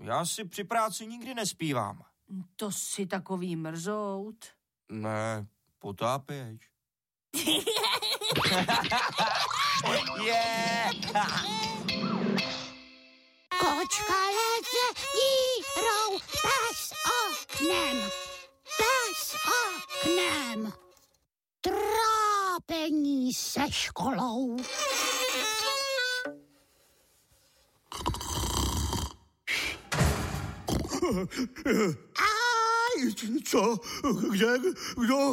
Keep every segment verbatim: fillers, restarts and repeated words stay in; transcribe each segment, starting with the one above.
Já si při práci nikdy nespívám. To jsi takový mrzout. Ne, potápěč. Yeah! Kočka leze dírou pes oknem, pes oknem. Trápení se školou. Aj, co? Kde? Kdo?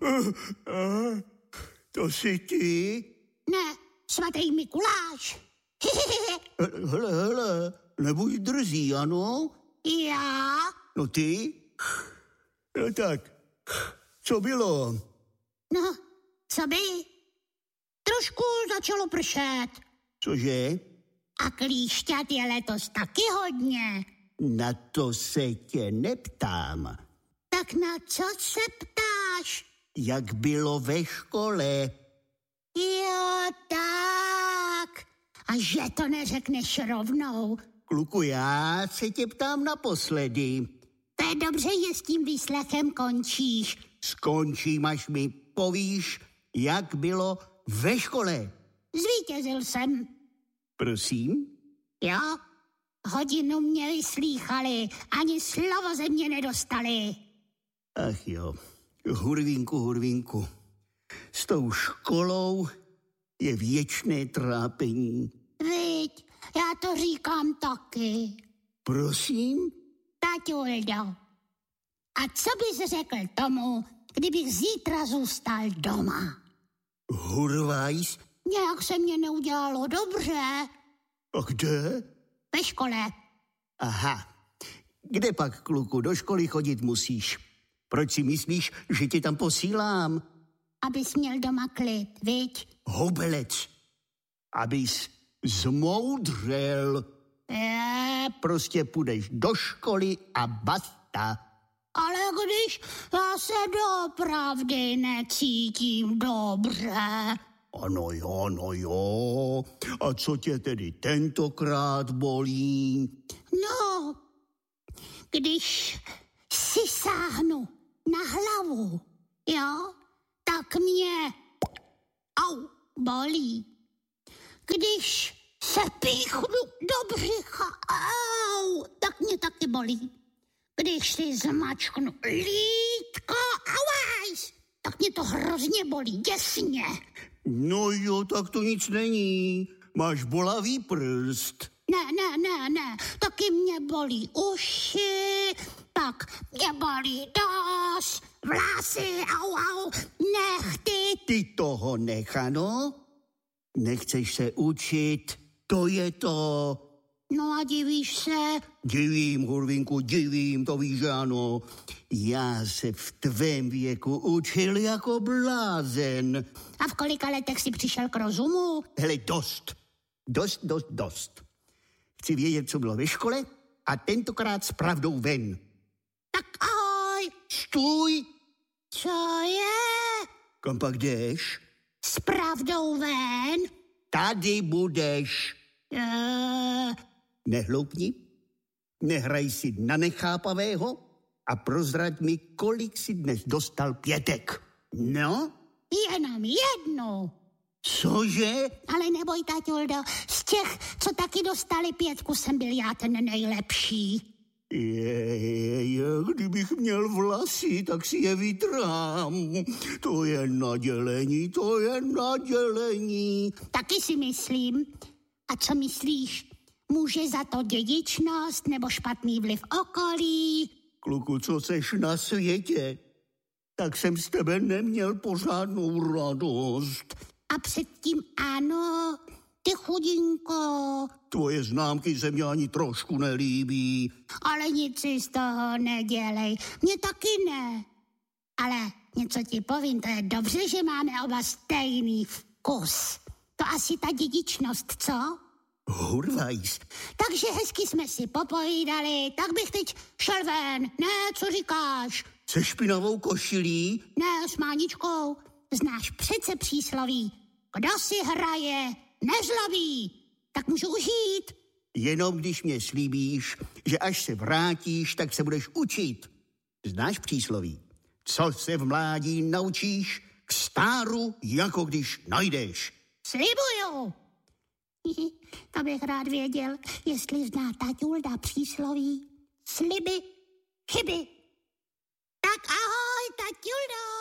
To jsi ty? Ne, svatý Mikuláš. Hele, hele, nebuď drzý, ano? Já? No ty? No tak, co bylo? No, co by? Trošku začalo pršet. Cože? A klíšťat je letos taky hodně. Na to se tě neptám. Tak na co se ptáš? Jak bylo ve škole? Jo, tak. A že to neřekneš rovnou. Kluku, já se tě ptám naposledy. To je dobře, že s tím výslechem končíš. Skončím, až mi povíš, jak bylo ve škole. Zvítězil jsem. Prosím? Jo, hodinu mě vyslýchali, ani slovo ze mě nedostali. Ach jo, hurvínku, hurvínku. S tou školou je věčné trápení. Viď, já to říkám taky. Prosím? Taťuldo, a co bys řekl tomu, kdybych zítra zůstal doma? Hurvajs? Nějak se mě neudělalo dobře. A kde? Ve škole. Aha. Kde pak, kluku, do školy chodit musíš? Proč si myslíš, že tě tam posílám? Abys měl doma klid, viď? Hobelec. Abys zmoudřel. Je, Prostě půjdeš do školy a basta. ale když já se doopravdy necítím dobře. Ano jo, no jo. A co tě tedy tentokrát bolí? No, když si sáhnu na hlavu, jo, tak mě au, bolí. Když se píchnu do břicha, au, tak mě taky bolí. Když si zmačknu lítko, auajs, tak mě to hrozně bolí, děsně. No jo, tak to nic není. Máš bolavý prst. Ne, ne, ne, ne, taky mě bolí uši, pak mě bolí nos, vlasy, au, au, nechty. Ty toho nech, ano? Nechceš se učit, to je to. No a divíš se? Divím, hurvinku, divím, to víš, že ano. Já se v tvém věku učil jako blázen. A v kolika letech jsi přišel k rozumu? Hele, dost. Dost, dost, dost. Chci vědět, co bylo ve škole a tentokrát s pravdou ven. Tak ahoj. Stůj! Co je? Kam pak jdeš? S pravdou ven? Tady budeš. Uh, Nehloupni, nehraj si na nechápavého a prozrať mi, kolik si dnes dostal pětek. No? jenom jednu. Cože? Ale neboj, taťuldo, z těch, co taky dostali pětku, jsem byl já ten nejlepší. Je, je, je, kdybych měl vlasy, tak si je vytrám. To je nadělení, to je nadělení. Taky si myslím. A co myslíš? Může za to dědičnost nebo špatný vliv okolí? Kluku, co seš na světě? Tak jsem z tebe neměl pořádnou radost. A předtím ano, ty chudinko. Tvoje známky se mě ani trošku nelíbí. Ale nic si z toho nedělej. Mně taky ne. Ale něco ti povím, to je dobře, že máme oba stejný vkus. To asi ta dědičnost, co? Hurvajs. Takže hezky jsme si popovídali, tak bych teď šel ven. Ne, co říkáš? Se špinavou košilí? Ne, s Máničkou. Znáš přece přísloví. Kdo si hraje, nezlobí. Tak můžu už jít. Jenom když mě slíbíš, že až se vrátíš, tak se budeš učit. Znáš přísloví? Co se v mládí naučíš, k stáru, jako když najdeš. Slibuju. To bych rád věděl, jestli zná taťulda přísloví. Sliby, chyby. Tak ahoj, taťuldo.